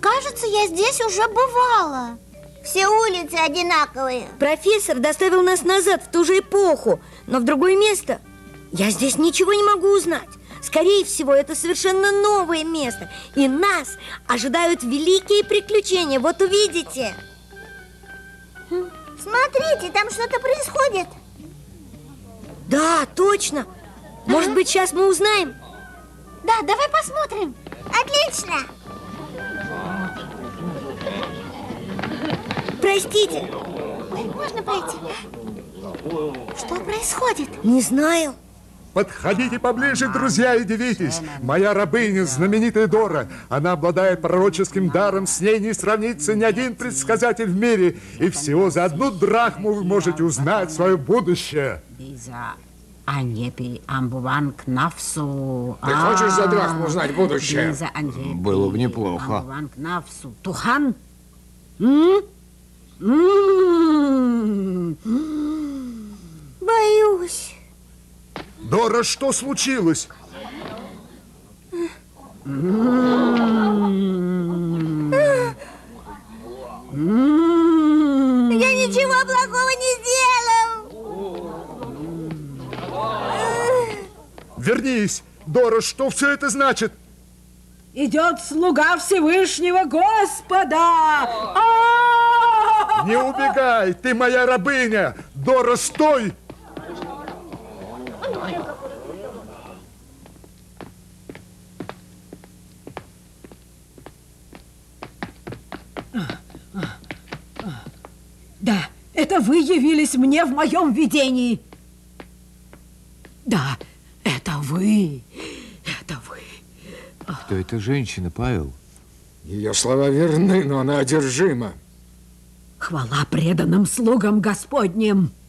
кажется, я здесь уже бывала. Все улицы одинаковые. Профессор доставил нас назад в ту же эпоху, но в другое место. Я здесь ничего не могу узнать. Скорее всего, это совершенно новое место, и нас ожидают великие приключения. Вот увидите. Смотрите, там что-то происходит. Да, точно. Может быть, сейчас мы узнаем? Да, давай посмотрим. Отлично. Простите. Ой, можно пройти? Что происходит? Не знаю. Подходите поближе, друзья, и дивитесь. Моя рабыня, знаменитая Дора. Она обладает пророческим даром. С ней не сравнится ни один предсказатель в мире. И всего за 1 драхму вы можете узнать свое будущее. Анепи амбуван кнафсу. Ты хочешь за драхму узнать будущее? Было бы неплохо. Амбуван кнафсу. Тухан? Боюсь. Дора, что случилось? Я ничего плохого не сделал. Вернись. Дора, что все это значит? Идет слуга Всевышнего Господа! Не убегай, ты моя рабыня. Дора, стой! Да, это вы явились мне в моем видении. Да, это вы. Это вы. Кто эта женщина, Павел? Ее слова верны, но она одержима. Хвала преданным слугам Господним.